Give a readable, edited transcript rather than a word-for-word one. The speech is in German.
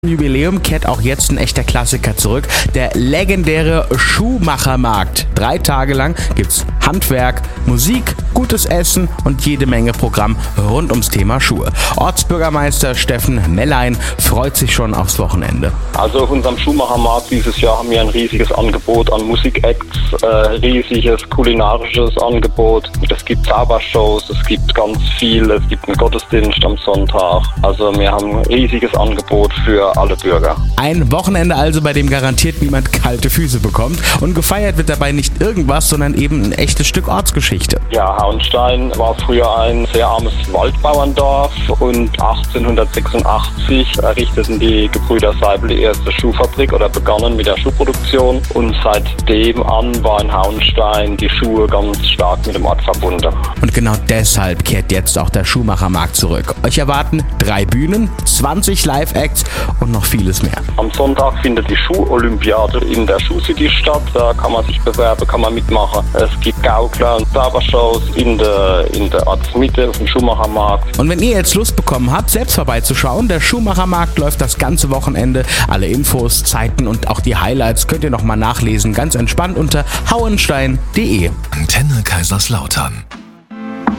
Jubiläum kehrt auch jetzt ein echter Klassiker zurück, der legendäre Schuhmachermarkt. 3 Tage lang gibt's Handwerk, Musik, gutes Essen und jede Menge Programm rund ums Thema Schuhe. Ortsbürgermeister Steffen Mellein freut sich schon aufs Wochenende. Also auf unserem Schuhmachermarkt dieses Jahr haben wir ein riesiges Angebot an Musikacts, riesiges kulinarisches Angebot. Es gibt Zaubershows, es gibt ganz viel, es gibt einen Gottesdienst am Sonntag. Also wir haben ein riesiges Angebot für alle Bürger. Ein Wochenende also, bei dem garantiert niemand kalte Füße bekommt, und gefeiert wird dabei nicht irgendwas, sondern eben ein echtes Stück Ortsgeschichte. Ja, Hauenstein war früher ein sehr armes Waldbauerndorf und 1886 errichteten die Gebrüder Seibel die erste Schuhfabrik oder begannen mit der Schuhproduktion, und seitdem an war in Hauenstein die Schuhe ganz stark mit dem Ort verbunden. Und genau deshalb kehrt jetzt auch der Schuhmachermarkt zurück. Euch erwarten 3 Bühnen, 20 Live-Acts und noch vieles mehr. Am Sonntag findet die Schuholympiade in der Schuhcity statt. Da kann man sich bewerben, kann man mitmachen. Es gibt Gaukler und Zaubershows in der Ortsmitte auf dem Schuhmachermarkt. Und wenn ihr jetzt Lust bekommen habt, selbst vorbeizuschauen, der Schuhmachermarkt läuft das ganze Wochenende. Alle Infos, Zeiten und auch die Highlights könnt ihr nochmal nachlesen, ganz entspannt unter hauenstein.de. Antenne Kaiserslautern.